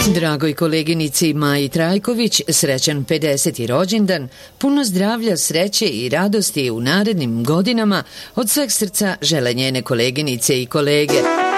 Dragoj koleginici Maji Trajković, srećan 50. rođendan, puno zdravlja, sreće i radosti u narednim godinama, od sveg srca žele njene koleginice i kolege.